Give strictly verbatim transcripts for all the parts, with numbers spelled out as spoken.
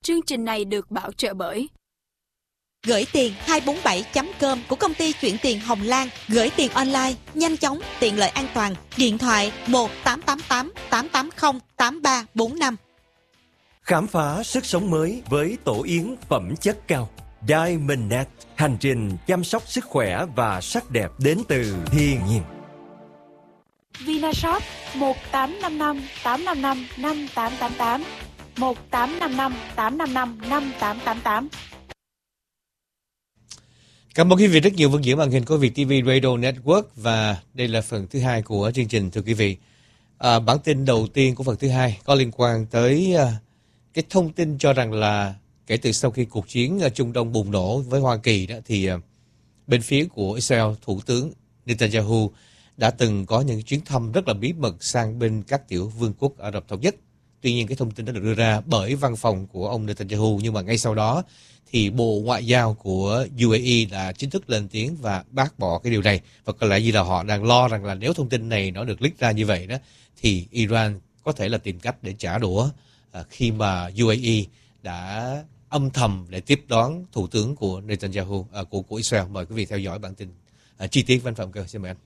Chương trình này được bảo trợ bởi Gửi tiền hai bốn bảy chấm com của công ty chuyển tiền Hồng Lan. Gửi tiền online, nhanh chóng, tiện lợi, an toàn. Điện thoại một tám tám tám tám tám không tám ba bốn năm. Khám phá sức sống mới với tổ yến phẩm chất cao Diamondnet. Hành trình chăm sóc sức khỏe và sắc đẹp đến từ thiên nhiên. Vinashop một tám năm năm tám năm năm năm tám tám tám, một tám năm năm tám năm năm năm tám tám tám. Cảm ơn quý vị rất nhiều. Vân Diễn màn hình của Việt ti vi Radio Network, và đây là phần thứ hai của chương trình. Thưa quý vị, à, bản tin đầu tiên của phần thứ hai có liên quan tới à, cái thông tin cho rằng là kể từ sau khi cuộc chiến ở Trung Đông bùng nổ với Hoa Kỳ đó, thì à, bên phía của Israel, Thủ tướng Netanyahu đã từng có những chuyến thăm rất là bí mật sang bên các tiểu vương quốc Ả Rập Thống Nhất. Tuy nhiên cái thông tin đó được đưa ra bởi văn phòng của ông Netanyahu, nhưng mà ngay sau đó thì Bộ Ngoại giao của u a e đã chính thức lên tiếng và bác bỏ cái điều này. Và có lẽ như là họ đang lo rằng là nếu thông tin này nó được leak ra như vậy đó, thì Iran có thể là tìm cách để trả đũa à, khi mà u a e đã âm thầm để tiếp đón thủ tướng của Netanyahu, à, của, của Israel. Mời quý vị theo dõi bản tin à, chi tiết văn phòng cơ. Xin mời anh.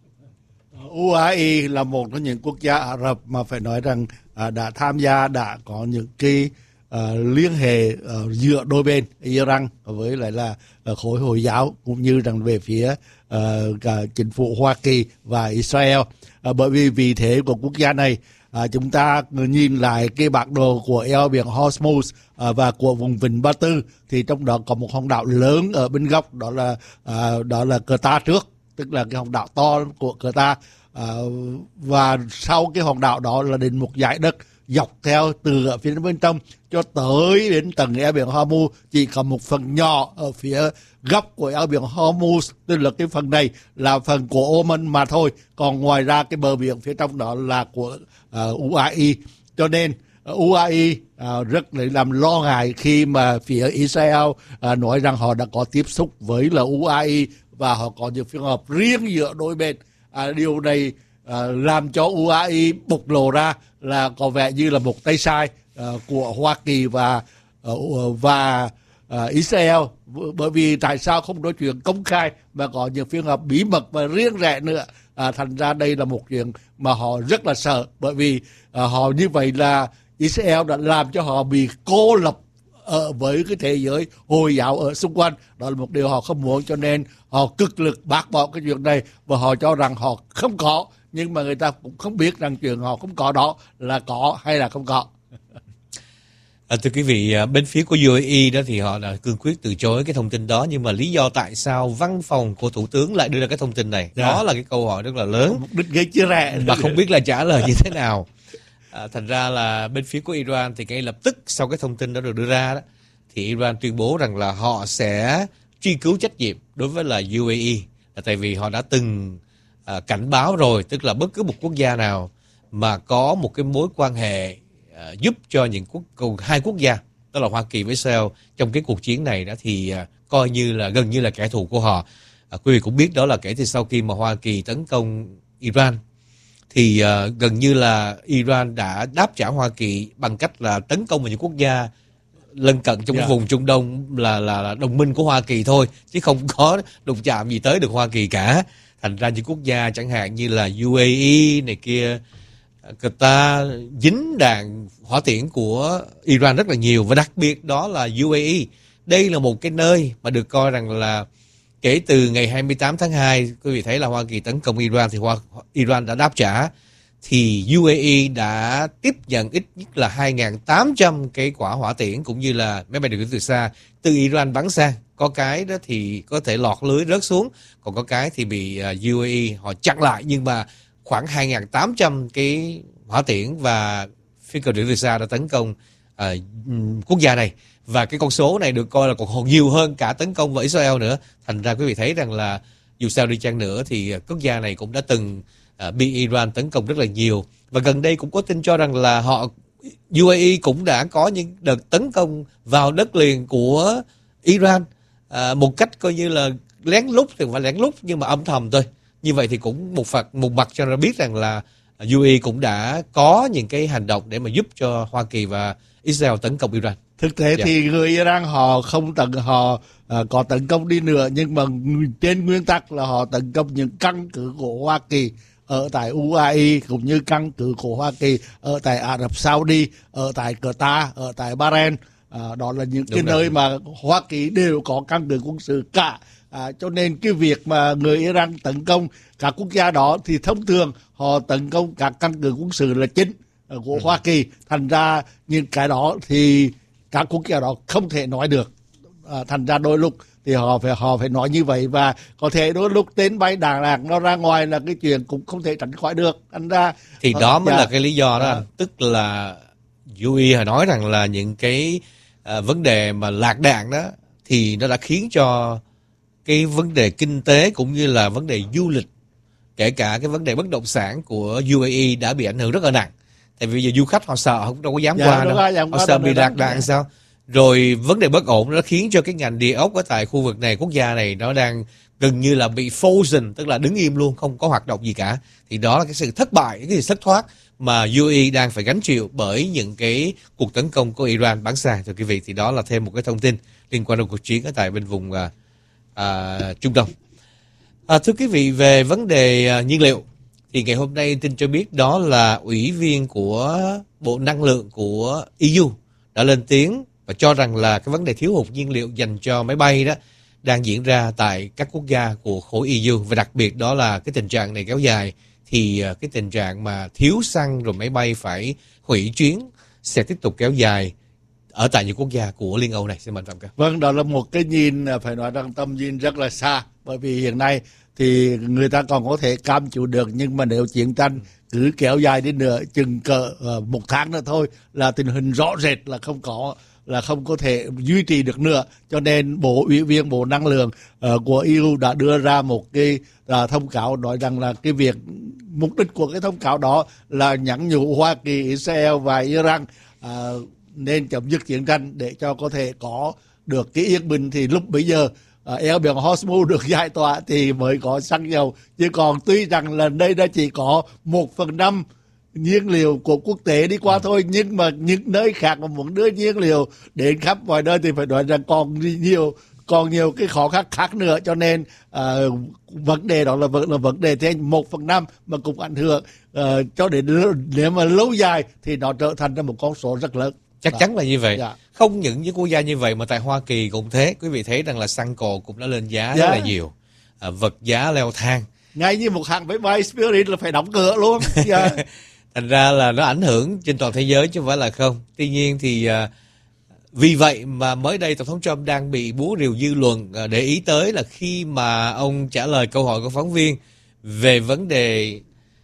u a e là một trong những quốc gia Ả Rập mà phải nói rằng à, đã tham gia, đã có những cái à, liên hệ à, giữa đôi bên Iran với lại là à, khối Hồi giáo, cũng như rằng về phía à, cả chính phủ Hoa Kỳ và Israel. À, bởi vì vị thế của quốc gia này, à, chúng ta nhìn lại cái bản đồ của eo biển Hormuz à, và của vùng vịnh Ba Tư, thì trong đó có một hòn đảo lớn ở bên góc, đó là à, đó là Qatar trước, tức là cái hòn đảo to của Qatar, à, và sau cái hòn đảo đó là đến một dải đất dọc theo từ ở phía bên trong cho tới đến tầng eo biển Hormuz. Chỉ có một phần nhỏ ở phía góc của eo biển Hormuz, tức là cái phần này là phần của Oman mà thôi, còn ngoài ra cái bờ biển phía trong đó là của uh, u a e. Cho nên uh, u a e uh, rất là làm lo ngại khi mà phía Israel uh, nói rằng họ đã có tiếp xúc với là u a e và họ có những phiên họp riêng giữa đôi bên. À, điều này à, làm cho u a e bộc lộ ra là có vẻ như là một tay sai à, của Hoa Kỳ và à, và à, Israel. Bởi vì tại sao không nói chuyện công khai mà có những phiên họp bí mật và riêng rẽ nữa. À, thành ra đây là một chuyện mà họ rất là sợ, bởi vì à, họ như vậy là Israel đã làm cho họ bị cô lập ở với cái thế giới Hồi giáo ở xung quanh. Đó là một điều họ không muốn, cho nên họ cực lực bác bỏ cái chuyện này, và họ cho rằng họ không có, nhưng mà người ta cũng không biết rằng chuyện họ không có đó là có hay là không có. À, thưa quý vị, bên phía của u a e đó thì họ đã cương quyết từ chối cái thông tin đó, nhưng mà lý do tại sao văn phòng của thủ tướng lại đưa ra cái thông tin này, dạ, đó là cái câu hỏi rất là lớn, mục đích gây chia rẽ mà không biết là trả lời như thế nào. À, thành ra là bên phía của Iran thì ngay lập tức sau cái thông tin đó được đưa ra đó, thì Iran tuyên bố rằng là họ sẽ truy cứu trách nhiệm đối với là u a e, là tại vì họ đã từng à, cảnh báo rồi, tức là bất cứ một quốc gia nào mà có một cái mối quan hệ à, giúp cho những quốc hai quốc gia, tức là Hoa Kỳ với Israel trong cái cuộc chiến này đó, thì à, coi như là gần như là kẻ thù của họ. À, quý vị cũng biết đó là kể từ sau khi mà Hoa Kỳ tấn công Iran, thì uh, gần như là Iran đã đáp trả Hoa Kỳ bằng cách là tấn công vào những quốc gia lân cận trong yeah. cái vùng Trung Đông là, là là đồng minh của Hoa Kỳ thôi, chứ không có đụng chạm gì tới được Hoa Kỳ cả. Thành ra những quốc gia chẳng hạn như là u a e này kia, Qatar dính đạn hỏa tiễn của Iran rất là nhiều, và đặc biệt đó là u a e. Đây là một cái nơi mà được coi rằng là kể từ ngày hai mươi tám tháng hai, quý vị thấy là Hoa Kỳ tấn công Iran thì Hoa, Iran đã đáp trả, thì u a e đã tiếp nhận ít nhất là hai nghìn tám trăm cái quả hỏa tiễn cũng như là máy bay điều khiển từ xa từ Iran bắn sang. Có cái đó thì có thể lọt lưới rớt xuống, còn có cái thì bị u a e họ chặn lại, nhưng mà khoảng hai nghìn tám trăm cái hỏa tiễn và phi cơ điều khiển từ xa đã tấn công uh, quốc gia này. Và cái con số này được coi là còn nhiều hơn cả tấn công vào Israel nữa. Thành ra quý vị thấy rằng là dù sao đi chăng nữa thì quốc gia này cũng đã từng uh, bị Iran tấn công rất là nhiều. Và gần đây cũng có tin cho rằng là họ u a e cũng đã có những đợt tấn công vào đất liền của Iran uh, một cách coi như là lén lút, thì không phải lén lút nhưng mà âm thầm thôi. Như vậy thì cũng một mặt, một mặt cho ra biết rằng là u a e cũng đã có những cái hành động để mà giúp cho Hoa Kỳ và Israel tấn công Iran. Thực tế Dạ. thì người Iran họ không tấn họ à, có tấn công đi nữa, nhưng mà trên nguyên tắc là họ tấn công những căn cứ của Hoa Kỳ ở tại u a e, cũng như căn cứ của Hoa Kỳ ở tại Ả Rập Saudi, ở tại Qatar, ở tại Bahrain. À, đó là những cái Đúng rồi. nơi mà Hoa Kỳ đều có căn cứ quân sự cả. À, cho nên cái việc mà người Iran tấn công các quốc gia đó thì thông thường họ tấn công các căn cứ quân sự là chính của ừ. Hoa Kỳ. Thành ra những cái đó thì các quốc gia đó không thể nói được. À, thành ra đôi lúc thì họ phải họ phải nói như vậy, và có thể đôi lúc tên bay đạn lạc nó ra ngoài là cái chuyện cũng không thể tránh khỏi được. Thành ra Thì uh, đó mới dạ. là cái lý do đó À. anh. Tức là u a e họ nói rằng là những cái à, vấn đề mà lạc đạn đó thì nó đã khiến cho cái vấn đề kinh tế cũng như là vấn đề du lịch, kể cả cái vấn đề bất động sản của u a e đã bị ảnh hưởng rất là nặng. Tại vì bây giờ du khách họ sợ, họ cũng đâu có dám Dạ, qua đúng đâu. rồi, dám Họ qua sợ đâu bị nữa lạc đó. đạn Dạ. sao? Rồi vấn đề bất ổn nó khiến cho cái ngành địa ốc ở tại khu vực này, quốc gia này nó đang gần như là bị frozen, tức là đứng im luôn, không có hoạt động gì cả. Thì đó là cái sự thất bại, cái sự thất thoát mà u a e đang phải gánh chịu bởi những cái cuộc tấn công của Iran bắn xa. Thưa quý vị, thì đó là thêm một cái thông tin liên quan đến cuộc chiến ở tại bên vùng à, à, Trung Đông. À, thưa quý vị, về vấn đề à, nhiên liệu thì ngày hôm nay tin cho biết đó là ủy viên của Bộ Năng lượng của e u đã lên tiếng và cho rằng là cái vấn đề thiếu hụt nhiên liệu dành cho máy bay đó đang diễn ra tại các quốc gia của khối e u, và đặc biệt đó là cái tình trạng này kéo dài thì à, cái tình trạng mà thiếu xăng rồi máy bay phải hủy chuyến sẽ tiếp tục kéo dài ở tại những quốc gia của Liên Âu này. Xin mời Phạm Ca. Vâng, đó là một cái nhìn à, phải nói rằng tầm nhìn rất là xa, bởi vì hiện nay thì người ta còn có thể cam chịu được, nhưng mà nếu chiến tranh cứ kéo dài đi nữa chừng cỡ uh, một tháng nữa thôi là tình hình rõ rệt là không có là không có thể duy trì được nữa. Cho nên Bộ ủy viên Bộ Năng lượng uh, của e u đã đưa ra một cái uh, thông cáo nói rằng là cái việc mục đích của cái thông cáo đó là nhắn nhủ Hoa Kỳ, Israel và Iran uh, nên chấm dứt chiến tranh để cho có thể có được cái yên bình. Thì lúc bấy giờ À, eo biển Hormuz được giải tỏa thì mới có xăng dầu, chứ còn tuy rằng là đây đã chỉ có một phần năm nhiên liệu của quốc tế đi qua ừ. thôi, nhưng mà những nơi khác mà muốn đưa nhiên liệu đến khắp mọi nơi thì phải nói rằng còn nhiều còn nhiều cái khó khăn khác nữa. Cho nên à, vấn đề đó là vẫn là vấn đề trên một phần năm mà cũng ảnh hưởng à, cho đến nếu mà lâu dài thì nó trở thành ra một con số rất lớn. Chắc chắn là như vậy. Dạ. Không những những quốc gia như vậy mà tại Hoa Kỳ cũng thế. Quý vị thấy rằng là xăng cộ cũng đã lên giá Dạ. rất là nhiều. À, vật giá leo thang. Ngay như một hàng máy bay Spirit là phải đóng cửa luôn. Dạ. Thành ra là nó ảnh hưởng trên toàn thế giới chứ không phải là không. Tuy nhiên thì à, vì vậy mà mới đây Tổng thống Trump đang bị búa rìu dư luận à, để ý tới là khi mà ông trả lời câu hỏi của phóng viên về vấn đề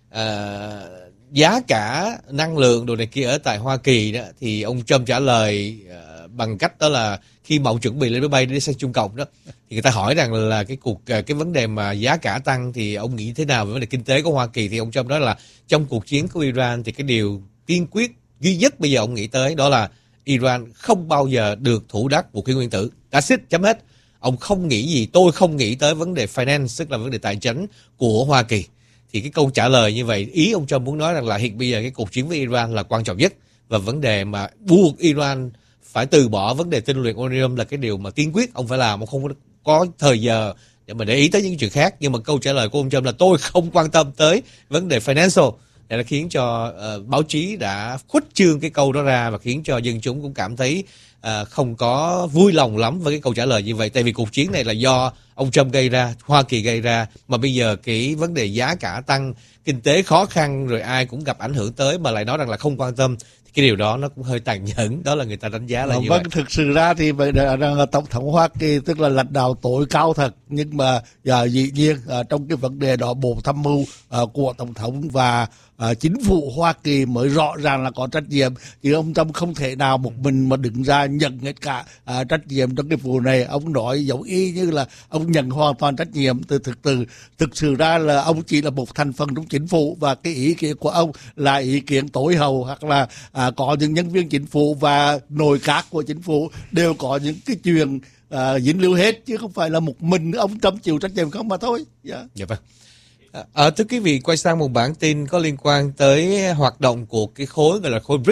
à, giá cả năng lượng đồ này kia ở tại Hoa Kỳ đó, thì ông Trump trả lời uh, bằng cách đó là khi mà ông chuẩn bị lên máy bay đi sang Trung Cộng đó, thì người ta hỏi rằng là cái cuộc cái vấn đề mà giá cả tăng thì ông nghĩ thế nào về vấn đề kinh tế của Hoa Kỳ, thì ông Trump nói là trong cuộc chiến của Iran thì cái điều tiên quyết duy nhất bây giờ ông nghĩ tới đó là Iran không bao giờ được thủ đắc vũ khí nguyên tử. That's it, chấm hết. Ông không nghĩ gì, tôi không nghĩ tới vấn đề finance, tức là vấn đề tài chính của Hoa Kỳ. Thì cái câu trả lời như vậy, ý ông Trump muốn nói rằng là hiện bây giờ cái cuộc chiến với Iran là quan trọng nhất, và vấn đề mà buộc Iran phải từ bỏ vấn đề tinh luyện uranium là cái điều mà tiên quyết ông phải làm, ông không có thời giờ để mà để ý tới những chuyện khác. Nhưng mà câu trả lời của ông Trump là tôi không quan tâm tới vấn đề financial, để nó khiến cho uh, báo chí đã khuếch trương cái câu đó ra và khiến cho dân chúng cũng cảm thấy uh, không có vui lòng lắm với cái câu trả lời như vậy. Tại vì cuộc chiến này là do ông Trump gây ra, Hoa Kỳ gây ra, mà bây giờ cái vấn đề giá cả tăng, kinh tế khó khăn rồi ai cũng gặp ảnh hưởng tới mà lại nói rằng là không quan tâm, thì cái điều đó nó cũng hơi tàn nhẫn. Đó là người ta đánh giá là à, như vâng, vậy. thực sự ra thì rằng Tổng thống Hoa Kỳ tức là lãnh đạo tối cao thật, nhưng mà à, dĩ nhiên à, trong cái vấn đề đó Bộ Tham mưu à, của Tổng thống và à, chính phủ Hoa Kỳ mới rõ ràng là có trách nhiệm, chứ ông Trump không thể nào một mình mà đứng ra nhận hết cả à, trách nhiệm trong cái vụ này. Ông nói giống y như là ông nhận hoàn toàn trách nhiệm. Từ thực từ thực sự ra là ông chỉ là một thành phần trong chính phủ, và cái ý kiến của ông là ý kiến tối hậu, hoặc là à, có những nhân viên chính phủ và nội các của chính phủ đều có những cái chuyện à, dính líu hết, chứ không phải là một mình ông Trump chịu trách nhiệm không mà thôi. Yeah. Dạ vâng. À, thưa quý vị, quay sang một bản tin có liên quan tới hoạt động của cái khối gọi là khối bê rê i xê,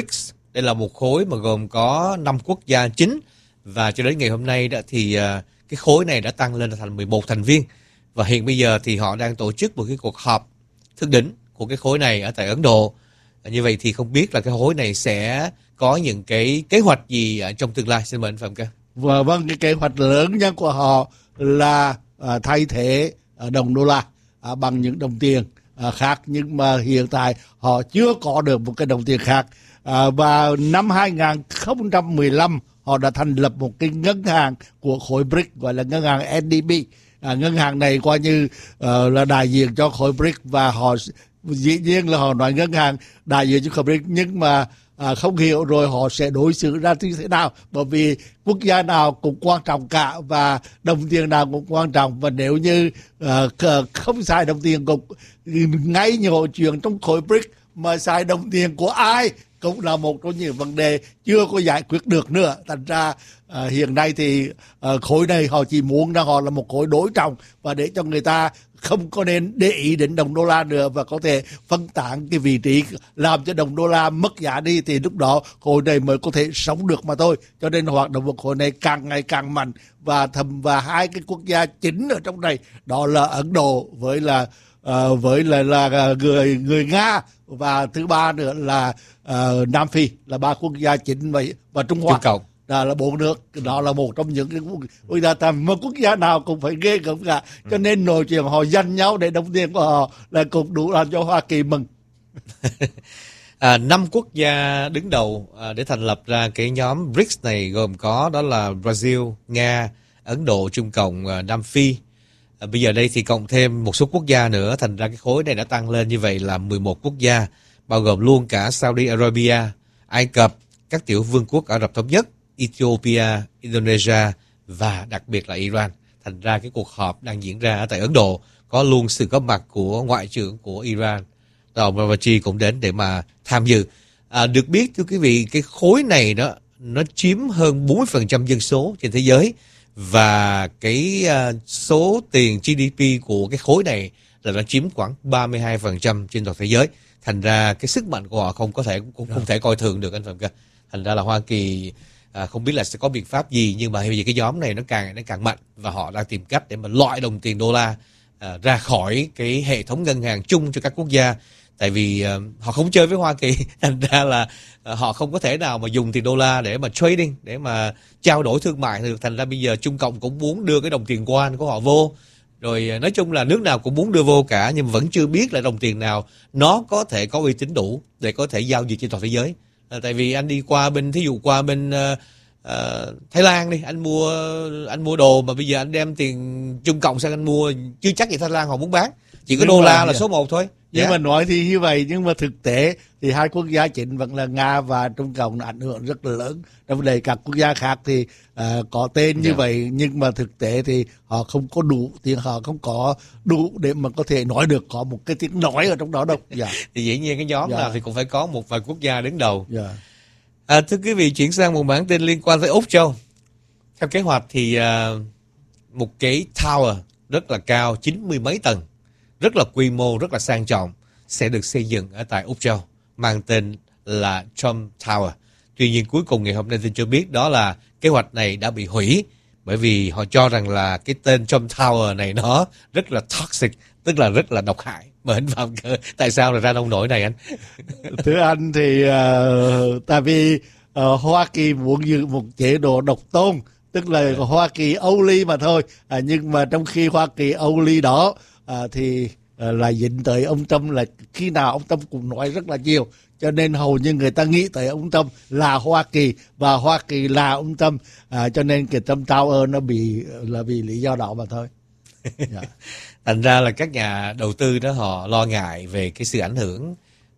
Đây là một khối mà gồm có năm quốc gia chính, và cho đến ngày hôm nay đó thì uh, cái khối này đã tăng lên thành mười một thành viên, và hiện bây giờ thì họ đang tổ chức một cái cuộc họp thượng đỉnh của cái khối này ở tại Ấn Độ. Như vậy thì không biết là cái khối này sẽ có những cái kế hoạch gì ở trong tương lai. Xin mời anh Phạm Cơ. Và vâng, cái kế hoạch lớn nhất của họ là à, thay thế à, đồng đô la à, bằng những đồng tiền à, khác, nhưng mà hiện tại họ chưa có được một cái đồng tiền khác. À, và năm hai không một lăm họ đã thành lập một cái ngân hàng của khối bê rê i xê gọi là ngân hàng en đê bê. À, ngân hàng này coi như uh, là đại diện cho khối bê rê i xê, và họ dĩ nhiên là họ nói ngân hàng đại diện cho khối bê rê i xê, nhưng mà à, không hiểu rồi họ sẽ đối xử ra như thế nào, bởi vì quốc gia nào cũng quan trọng cả và đồng tiền nào cũng quan trọng, và nếu như à, không xài đồng tiền cũng ngay nhiều chuyện trong khối bê rê i xê mà xài đồng tiền của ai cũng là một trong những vấn đề chưa có giải quyết được nữa. Thành ra à, hiện nay thì à, khối này họ chỉ muốn là họ là một khối đối trọng, và để cho người ta không có nên để ý đến đồng đô la nữa và có thể phân tán cái vị trí làm cho đồng đô la mất giá đi, thì lúc đó khối này mới có thể sống được mà thôi. Cho nên hoạt động của khối này càng ngày càng mạnh, và thầm và hai cái quốc gia chính ở trong này đó là Ấn Độ với là uh, với là là người người Nga, và thứ ba nữa là uh, Nam Phi, là ba quốc gia chính, và, và Trung Hoa. Trung Cộng. Đó là bốn nước, đó là một trong những cái quốc gia tam, mà quốc gia nào cũng phải ghê gớm cả. Cho nên nội chuyện họ giành nhau để đồng tiền của họ là cũng đủ làm cho Hoa Kỳ mừng. à, năm quốc gia đứng đầu à, để thành lập ra cái nhóm bê rê i xê này gồm có đó là Brazil, Nga, Ấn Độ, Trung Cộng, à, Nam Phi. À, bây giờ đây thì cộng thêm một số quốc gia nữa, thành ra cái khối này đã tăng lên như vậy là mười một quốc gia, bao gồm luôn cả Saudi Arabia, Ai Cập, các tiểu vương quốc Ả Rập Thống Nhất, Ethiopia, Indonesia và đặc biệt là Iran. Thành ra cái cuộc họp đang diễn ra ở tại Ấn Độ có luôn sự góp mặt của Ngoại trưởng của Iran, ông Ravachie cũng đến để mà tham dự. À, được biết thưa quý vị, cái khối này đó nó chiếm hơn bốn mươi phần trăm dân số trên thế giới, và cái uh, số tiền giê đê pê của cái khối này là nó chiếm khoảng ba mươi hai phần trăm trên toàn thế giới. Thành ra cái sức mạnh của họ không có thể cũng không thể coi thường được anh Phạm Cơ. Thành ra là Hoa Kỳ à, không biết là sẽ có biện pháp gì, nhưng mà bây giờ cái nhóm này nó càng nó càng mạnh, và họ đang tìm cách để mà loại đồng tiền đô la à, ra khỏi cái hệ thống ngân hàng chung cho các quốc gia. Tại vì à, họ không chơi với Hoa Kỳ, thành ra là à, họ không có thể nào mà dùng tiền đô la để mà trading, để mà trao đổi thương mại được. Thành ra bây giờ Trung Cộng cũng muốn đưa cái đồng tiền yuan của họ vô. Rồi nói chung là nước nào cũng muốn đưa vô cả, nhưng mà vẫn chưa biết là đồng tiền nào nó có thể có uy tín đủ để có thể giao dịch trên toàn thế giới. À, tại vì anh đi qua bên, thí dụ qua bên uh, uh, Thái Lan đi, anh mua anh mua đồ mà bây giờ anh đem tiền Trung Cộng sang anh mua, chưa chắc gì Thái Lan họ muốn bán, chỉ có đô la là số một thôi. Nhưng yeah. mà nói thì như vậy, nhưng mà thực tế thì hai quốc gia chính vẫn là Nga và Trung Cộng ảnh hưởng rất là lớn. Trong vấn đề các quốc gia khác thì uh, có tên như yeah. vậy, nhưng mà thực tế thì họ không có đủ, thì họ không có đủ để mà có thể nói được có một cái tiếng nói ở trong đó đâu. Yeah. Thì dĩ nhiên cái nhóm yeah. nào thì cũng phải có một vài quốc gia đứng đầu. Yeah. À, thưa quý vị, chuyển sang một bản tin liên quan tới Úc Châu. Theo kế hoạch thì uh, một cái tower rất là cao, chín mươi mấy tầng, rất là quy mô, rất là sang trọng, sẽ được xây dựng ở tại Úc Châu, mang tên là Trump Tower. Tuy nhiên cuối cùng ngày hôm nay tin cho biết đó là kế hoạch này đã bị hủy, bởi vì họ cho rằng là cái tên Trump Tower này nó rất là toxic, tức là rất là độc hại. Mà anh Phạm Cơ, tại sao là ra nông nổi này anh? Thưa anh thì uh, tại vì uh, Hoa Kỳ muốn giữ một chế độ độc tôn, tức là yeah. Hoa Kỳ only mà thôi. À, nhưng mà trong khi Hoa Kỳ only đó à, thì à, là dính tới ông Trump, là khi nào ông Trump cũng nói rất là nhiều, cho nên hầu như người ta nghĩ tới ông Trump là Hoa Kỳ và Hoa Kỳ là ông Trump, à, cho nên cái Trump Tower nó bị là vì lý do đó mà thôi. Yeah. Thành ra là các nhà đầu tư đó họ lo ngại về cái sự ảnh hưởng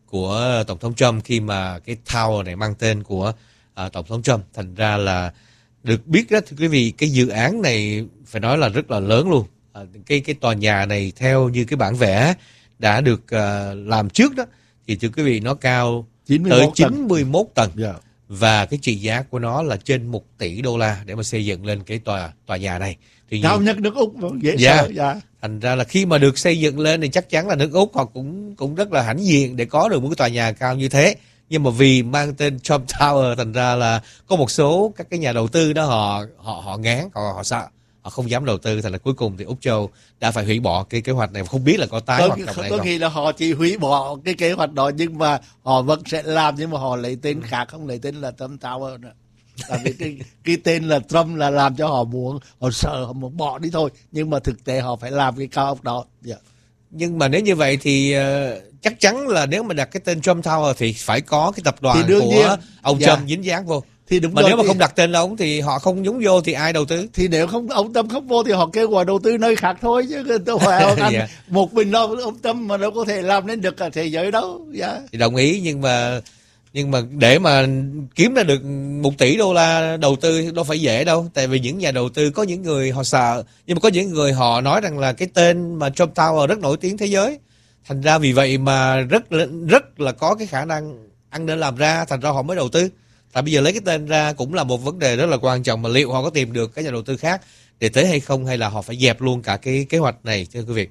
của Tổng thống Trump khi mà cái tower này mang tên của à, Tổng thống Trump. Thành ra là được biết đó thưa quý vị, cái dự án này phải nói là rất là lớn luôn. À, cái cái tòa nhà này theo như cái bản vẽ đã được uh, làm trước đó thì thưa quý vị nó cao tới chín mươi mốt tầng, yeah. Và cái trị giá của nó là trên một tỷ đô la để mà xây dựng lên cái tòa tòa nhà này. Tuy nhiên, cao nhất nước Úc, dễ yeah. sợ. Yeah. Thành ra là khi mà được xây dựng lên thì chắc chắn là nước Úc họ cũng cũng rất là hãnh diện để có được một cái tòa nhà cao như thế. Nhưng mà vì mang tên Trump Tower thành ra là có một số các cái nhà đầu tư đó họ họ họ ngán, họ họ sợ, họ không dám đầu tư, thành là cuối cùng thì Úc Châu đã phải hủy bỏ cái kế hoạch này, không biết là có tái có, hoạt động này có không. khi là họ chỉ hủy bỏ cái kế hoạch đó, nhưng mà họ vẫn sẽ làm, nhưng mà họ lấy tên khác, không lấy tên là Trump Tower nữa. Tại vì cái cái tên là Trump là làm cho họ muốn, họ sợ, họ muốn bỏ đi thôi, nhưng mà thực tế họ phải làm cái cao ốc đó. Yeah. Nhưng mà nếu như vậy thì uh, chắc chắn là nếu mà đặt cái tên Trump Tower thì phải có cái tập đoàn của nhiên, ông dạ. Trump dính dáng vô. Thì đúng mà rồi, nếu mà thì, không đặt tên ông thì họ không nhúng vô thì ai đầu tư? Thì nếu không ông Trump không vô thì họ kêu gọi đầu tư nơi khác thôi, chứ đâu phải anh yeah. một mình đâu ông Trump mà đâu có thể làm nên được cả thế giới đâu. Yeah. Thì đồng ý, nhưng mà nhưng mà để mà kiếm ra được một tỷ đô la đầu tư đâu phải dễ đâu, tại vì những nhà đầu tư có những người họ sợ, nhưng mà có những người họ nói rằng là cái tên mà Trump Tower rất nổi tiếng thế giới, thành ra vì vậy mà rất rất là có cái khả năng ăn nên làm ra, thành ra họ mới đầu tư. Tại bây giờ lấy cái tên ra cũng là một vấn đề rất là quan trọng, mà liệu họ có tìm được các nhà đầu tư khác để tới hay không, hay là họ phải dẹp luôn cả cái kế hoạch này, thưa quý vị.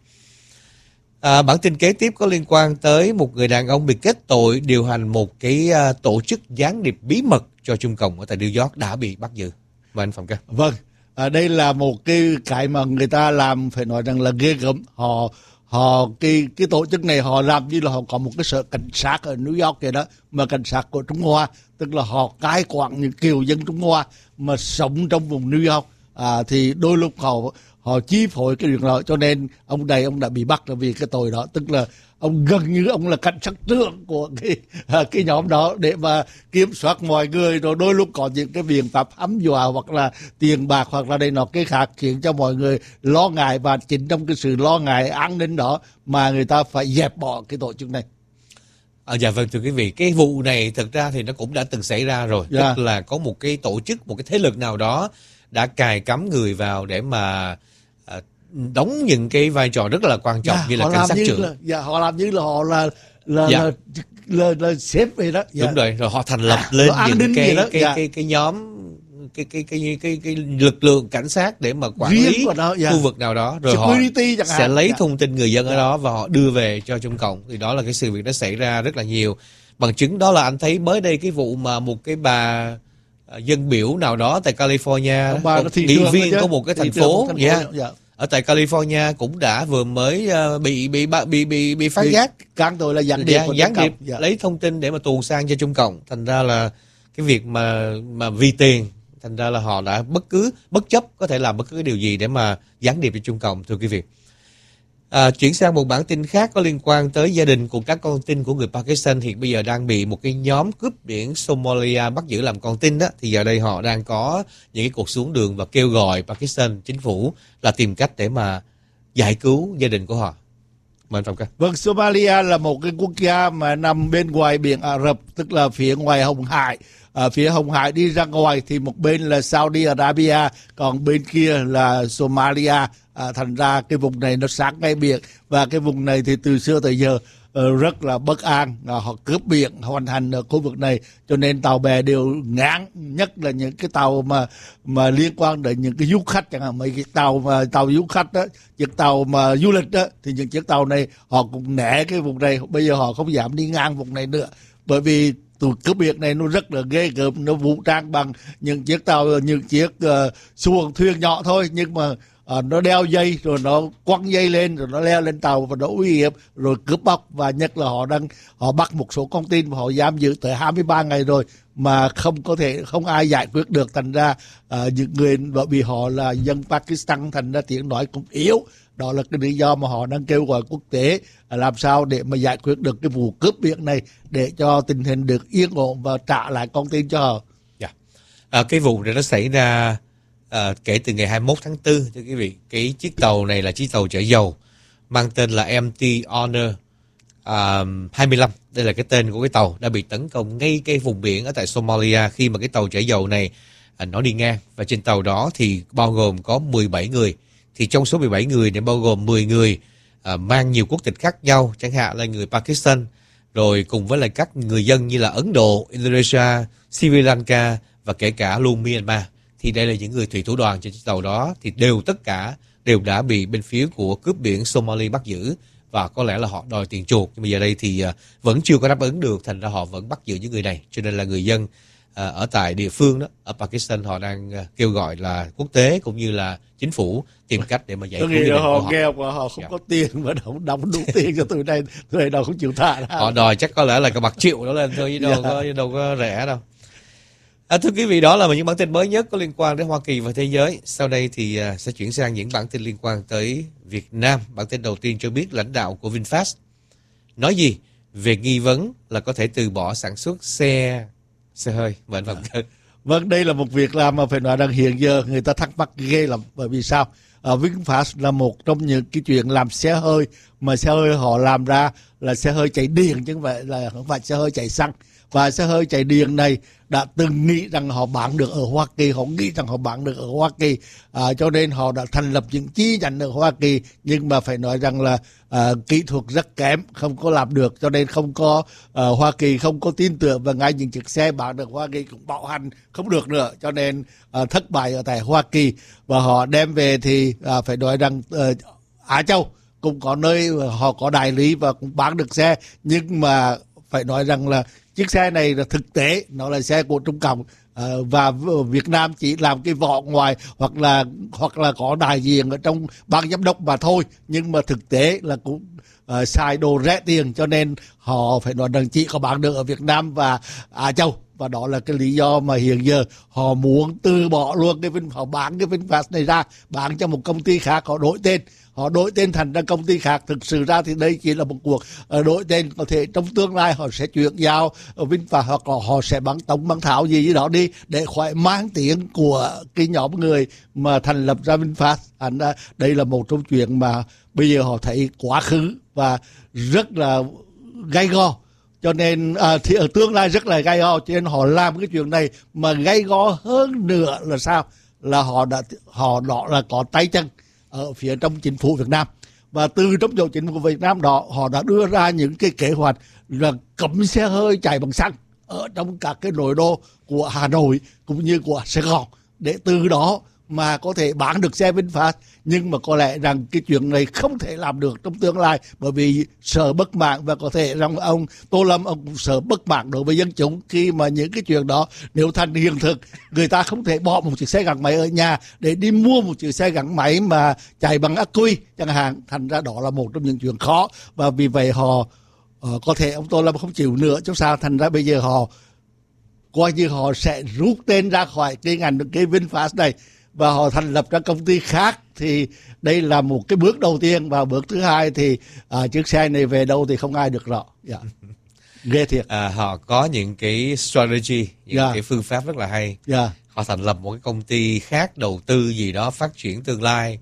À, bản tin kế tiếp có liên quan tới một người đàn ông bị kết tội điều hành một cái uh, tổ chức gián điệp bí mật cho Trung Cộng ở tại New York đã bị bắt giữ. Mời anh Phạm Ca. Vâng, à, đây là một cái cái mà người ta làm phải nói rằng là ghê gớm. Họ họ cái cái tổ chức này họ làm như là họ có một cái sở cảnh sát ở New York vậy đó, mà cảnh sát của Trung Hoa, tức là họ cai quản những kiều dân Trung Hoa mà sống trong vùng New York. À, thì đôi lúc họ họ chi phối cái việc đó, cho nên ông này ông đã bị bắt là vì cái tội đó, tức là ông gần như ông là cảnh sát trưởng của cái cái nhóm đó để mà kiểm soát mọi người, rồi đôi lúc có những cái biện pháp hăm dọa hoặc là tiền bạc hoặc là đây nọ cái khác khiến cho mọi người lo ngại, và chính trong cái sự lo ngại an ninh đó mà người ta phải dẹp bỏ cái tổ chức này. À, dạ vâng, thưa quý vị, cái vụ này thực ra thì nó cũng đã từng xảy ra rồi, dạ. Tức là có một cái tổ chức, một cái thế lực nào đó đã cài cắm người vào để mà à, đóng những cái vai trò rất là quan trọng, dạ, như là cảnh sát trưởng. Là, dạ, họ làm như là họ là là dạ. là, là, là, là sếp vậy đó. Dạ. Đúng rồi, rồi họ thành lập à, lên những cái cái, cái, dạ. cái cái nhóm cái cái cái cái cái lực lượng cảnh sát để mà quản riêng lý đó, dạ. khu vực nào đó, rồi Security họ sẽ lấy dạ. thông tin người dân dạ. ở đó và họ đưa về cho Trung Cộng. Thì đó là cái sự việc đó xảy ra rất là nhiều. Bằng chứng đó là anh thấy mới đây cái vụ mà một cái bà dân biểu nào đó tại California, nghị viên của một cái thành phố, thành phố yeah, dạ. ở tại California cũng đã vừa mới uh, bị bị bị bị bị, bị phát giác can tội là gián điệp, gián điệp dạ. lấy thông tin để mà tuồn sang cho Trung Cộng. Thành ra là cái việc mà mà vì tiền, thành ra là họ đã bất cứ bất chấp có thể làm bất cứ cái điều gì để mà gián điệp cho Trung Cộng, thưa quý vị. À, chuyển sang một bản tin khác có liên quan tới gia đình của các con tin của người Pakistan hiện bây giờ đang bị một cái nhóm cướp biển Somalia bắt giữ làm con tin đó. Thì giờ đây họ đang có những cái cuộc xuống đường và kêu gọi Pakistan chính phủ là tìm cách để mà giải cứu gia đình của họ. Mời anh Phạm Ca. Vâng, Somalia là một cái quốc gia mà nằm bên ngoài biển Ả Rập, tức là phía ngoài Hồng Hải. Ở phía Hồng Hải đi ra ngoài thì một bên là Saudi Arabia, còn bên kia là Somalia. À, thành ra cái vùng này nó sát ngay biển, và cái vùng này thì từ xưa tới giờ uh, rất là bất an. À, họ cướp biển hoành hành ở khu vực này, cho nên tàu bè đều ngán, nhất là những cái tàu mà mà liên quan đến những cái du khách, chẳng hạn mấy cái tàu mà tàu du khách đó, chiếc tàu mà du lịch đó, thì những chiếc tàu này họ cũng né cái vùng này. Bây giờ họ không dám đi ngang vùng này nữa, bởi vì tụi cướp biển này nó rất là ghê gớm, nó vũ trang bằng những chiếc tàu, những chiếc uh, xuồng thuyền nhỏ thôi, nhưng mà uh, nó đeo dây rồi nó quăng dây lên rồi nó leo lên tàu và nó uy hiếp rồi cướp bóc. Và nhất là họ đang họ bắt một số con tin và họ giam giữ tới hai mươi ba ngày rồi mà không có thể không ai giải quyết được. Thành ra uh, những người bởi vì họ là dân Pakistan, thành ra tiếng nói cũng yếu. Đó là cái lý do mà họ đang kêu gọi quốc tế làm sao để mà giải quyết được cái vụ cướp biển này, để cho tình hình được yên ổn và trả lại con tin cho họ. Yeah. À, cái vụ này nó xảy ra à, kể từ ngày hai mươi mốt tháng tư, thưa quý vị. Cái chiếc tàu này là chiếc tàu chở dầu mang tên là em tê Honor à, hai mươi lăm. Đây là cái tên của cái tàu đã bị tấn công ngay cái vùng biển ở tại Somalia khi mà cái tàu chở dầu này à, nó đi ngang. Và trên tàu đó thì bao gồm có mười bảy người. Thì trong số mười bảy người này bao gồm mười người à, mang nhiều quốc tịch khác nhau, chẳng hạn là người Pakistan, rồi cùng với lại các người dân như là Ấn Độ, Indonesia, Sri Lanka và kể cả luôn Myanmar. Thì đây là những người thủy thủ đoàn trên chiếc tàu đó, thì đều tất cả đều đã bị bên phía của cướp biển Somali bắt giữ và có lẽ là họ đòi tiền chuộc, nhưng mà giờ đây thì uh, vẫn chưa có đáp ứng được, thành ra họ vẫn bắt giữ những người này. Cho nên là người dân uh, ở tại địa phương đó ở Pakistan họ đang uh, kêu gọi là quốc tế cũng như là chính phủ tìm cách để mà giải cứu gia đình họ của họ. nghèo và họ không Yeah. có tiền mà không đóng đủ tiền cho tụi này, tụi này đâu không chịu thả ra. Họ đòi chắc có lẽ là cả bạc triệu đó lên thôi, chứ đâu Yeah. có đâu có rẻ đâu. À, thưa quý vị, đó là những bản tin mới nhất có liên quan đến Hoa Kỳ và thế giới. Sau đây thì uh, sẽ chuyển sang những bản tin liên quan tới Việt Nam. Bản tin đầu tiên cho biết lãnh đạo của VinFast nói gì về nghi vấn là có thể từ bỏ sản xuất xe xe hơi. Mời anh Phạm Cơn. Vâng, đây là một việc làm mà phải nói rằng hiện giờ người ta thắc mắc ghê lắm. Bởi vì sao? Ở VinFast là một trong những cái chuyện làm xe hơi mà xe hơi họ làm ra là xe hơi chạy điện chứ không phải là không phải xe hơi chạy xăng. Và xe hơi chạy điện này đã từng nghĩ rằng họ bán được ở Hoa Kỳ, họ nghĩ rằng họ bán được ở Hoa Kỳ, à, cho nên họ đã thành lập những chi nhánh ở Hoa Kỳ, nhưng mà phải nói rằng là à, kỹ thuật rất kém, không có làm được, cho nên không có à, Hoa Kỳ không có tin tưởng, và ngay những chiếc xe bán được Hoa Kỳ cũng bảo hành không được nữa, cho nên à, thất bại ở tại Hoa Kỳ. Và họ đem về thì à, phải nói rằng à, Á Châu cũng có nơi họ có đại lý và cũng bán được xe, nhưng mà phải nói rằng là chiếc xe này là thực tế nó là xe của Trung Cộng, à, và Việt Nam chỉ làm cái vỏ ngoài hoặc là hoặc là có đại diện ở trong ban giám đốc mà thôi, nhưng mà thực tế là cũng uh, xài đồ rẻ tiền, cho nên họ phải nói rằng chỉ có bán được ở Việt Nam và Á Châu. Và đó là cái lý do mà hiện giờ họ muốn từ bỏ luôn cái Vin, họ bán cái VinFast này ra, bán cho một công ty khác, họ đổi tên. Họ đổi tên thành ra công ty khác. Thực sự ra thì đây chỉ là một cuộc đổi tên. Có thể trong tương lai họ sẽ chuyển giao VinFast, hoặc là họ sẽ bán tống bán tháo gì gì đó đi để khỏi mang tiếng của cái nhóm người mà thành lập ra VinFast. Anh đây là một trong chuyện mà bây giờ họ thấy quá khứ và rất là gay go, cho nên à, thì ở tương lai rất là gay go, cho nên họ làm cái chuyện này. Mà gay go hơn nữa là sao? Là họ đã họ đó là có tay chân ở phía trong chính phủ Việt Nam, và từ trong chỗ chính phủ Việt Nam đó họ đã đưa ra những cái kế hoạch là cấm xe hơi chạy bằng xăng ở trong các cái nội đô của Hà Nội cũng như của Sài Gòn, để từ đó mà có thể bán được xe VinFast. Nhưng mà có lẽ rằng cái chuyện này không thể làm được trong tương lai, bởi vì sợ bất mãn, và có thể rằng ông Tô Lâm ông cũng sợ bất mãn đối với dân chúng khi mà những cái chuyện đó nếu thành hiện thực. Người ta không thể bỏ một chiếc xe gắn máy ở nhà để đi mua một chiếc xe gắn máy mà chạy bằng ắc quy chẳng hạn, thành ra đó là một trong những chuyện khó. Và vì vậy họ uh, có thể ông Tô Lâm không chịu nữa chứ sao, thành ra bây giờ họ coi như họ sẽ rút tên ra khỏi cái ngành cái VinFast này và họ thành lập ra công ty khác. Thì đây là một cái bước đầu tiên, và bước thứ hai thì à, chiếc xe này về đâu thì không ai được rõ. Yeah. Ghê thiệt. À, họ có những cái strategy, những Yeah. cái phương pháp rất là hay. Yeah. Họ thành lập một cái công ty khác đầu tư gì đó phát triển tương lai,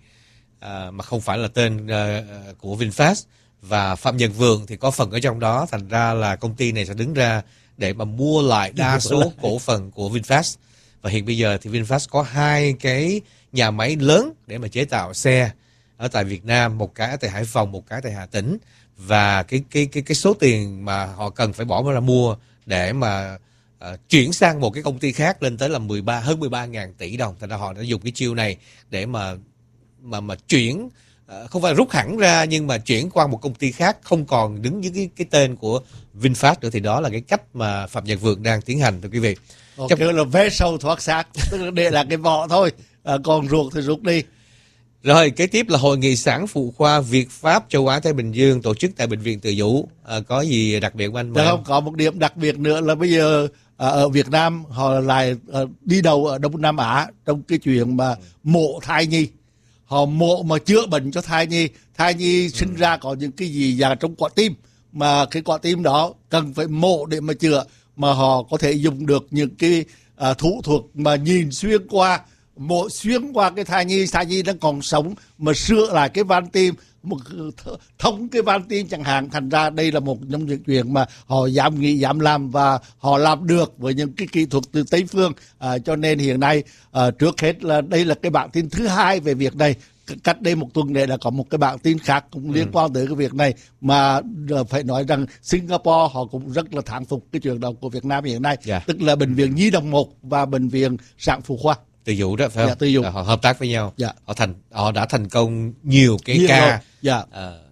à, mà không phải là tên uh, của VinFast. Và Phạm Nhật Vượng thì có phần ở trong đó, thành ra là công ty này sẽ đứng ra để mà mua lại đa số cổ phần của VinFast. Và hiện bây giờ thì VinFast có hai cái nhà máy lớn để mà chế tạo xe ở tại Việt Nam, một cái ở tại Hải Phòng, một cái tại Hà Tĩnh. Và cái cái cái cái số tiền mà họ cần phải bỏ ra mua để mà uh, chuyển sang một cái công ty khác lên tới là mười ba hơn mười ba ngàn tỷ đồng. Thành ra họ đã dùng cái chiêu này để mà mà mà chuyển, uh, không phải rút hẳn ra, nhưng mà chuyển qua một công ty khác không còn đứng dưới cái cái tên của VinFast nữa. Thì đó là cái cách mà Phạm Nhật Vượng đang tiến hành, thưa quý vị. Họ kêu là vé sâu thoát xác, tức là để là cái vỏ thôi, à, còn ruột thì rút đi. Rồi, kế tiếp là Hội nghị sản phụ khoa Việt Pháp châu Á Thái Bình Dương tổ chức tại Bệnh viện Từ Dũ. À, có gì đặc biệt không anh? Được không? Có một điểm đặc biệt nữa là bây giờ à, ở Việt Nam họ lại à, đi đầu ở Đông Nam Á trong cái chuyện mà mổ thai nhi. Họ mổ mà chữa bệnh cho thai nhi. Thai nhi sinh ra có những cái gì vào trong quả tim, mà cái quả tim đó cần phải mổ để mà chữa. Mà họ có thể dùng được những cái à, thủ thuật mà nhìn xuyên qua, mổ xuyên qua cái thai nhi, thai nhi đang còn sống mà sửa lại cái van tim, một thông cái van tim chẳng hạn. Thành ra đây là một trong những chuyện mà họ dám nghĩ, dám làm, và họ làm được với những cái kỹ thuật từ Tây phương. À, cho nên hiện nay à, trước hết là đây là cái bản tin thứ hai về việc này. Cách đây một tuần này đã có một cái bản tin khác cũng liên quan tới cái việc này, mà phải nói rằng Singapore họ cũng rất là thán phục cái chuyện đó của Việt Nam hiện nay. Yeah. Tức là bệnh viện Nhi đồng một và bệnh viện sản phụ khoa Từ Dũ đó, phải không? Dạ, Từ Dũ. Họ hợp tác với nhau. Dạ. Họ thành họ đã thành công nhiều cái Nhiều ca rồi. Dạ. à,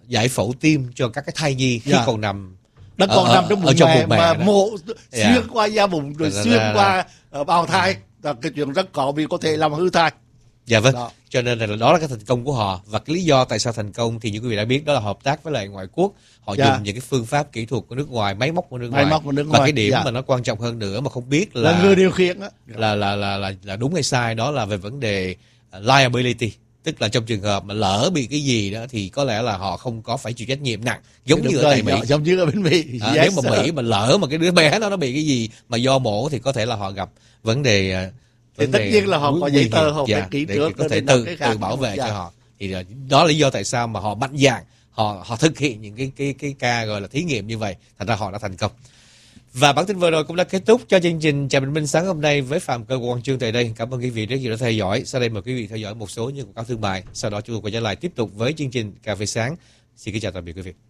giải phẫu tim cho các cái thai nhi khi Dạ. còn nằm Nó còn ở, nằm trong ở bụng trong mẹ, bụng mẹ mà đó. mổ Dạ. xuyên qua da bụng rồi Ra- xuyên ra- qua uh, bào thai, là cái chuyện rất có vì có thể làm hư thai. Dạ vâng. Đó. Cho nên là đó là cái thành công của họ, và cái lý do tại sao thành công thì như quý vị đã biết, đó là hợp tác với lại ngoại quốc. Họ Dạ. dùng những cái phương pháp kỹ thuật của nước ngoài, máy móc của nước Máy ngoài. móc của nước Và ngoài. cái điểm Dạ. mà nó quan trọng hơn nữa mà không biết là Là người điều khiển á. là là là là là đúng hay sai, đó là về vấn đề liability, tức là trong trường hợp mà lỡ bị cái gì đó thì có lẽ là họ không có phải chịu trách nhiệm nặng, giống Đúng như ở rồi, tại Mỹ. giống như ở bên Mỹ. À, Yes, nếu mà sir. Mỹ mà lỡ mà cái đứa bé nó nó bị cái gì mà do mổ thì có thể là họ gặp vấn đề à, Thì vấn tất đề nhiên là họ nguy- có nguy giấy tờ, hiểm. họ phải Dạ, ký để trước có rồi thể để tự làm cái khác. tự bảo vệ Dạ. cho họ. Thì là- đó là lý do tại sao mà họ mạnh dạn họ họ thực hiện những cái cái cái ca gọi là thí nghiệm như vậy, thành ra họ đã thành công. Và bản tin vừa rồi cũng đã kết thúc cho chương trình Chào Bình Minh sáng hôm nay với Phạm Cơ của Quang Chương tại đây. Cảm ơn quý vị rất nhiều đã theo dõi. Sau đây mời quý vị theo dõi một số những quảng cáo thương mại. Sau đó chúng tôi quay trở lại tiếp tục với chương trình Cà phê sáng. Xin kính chào tạm biệt quý vị.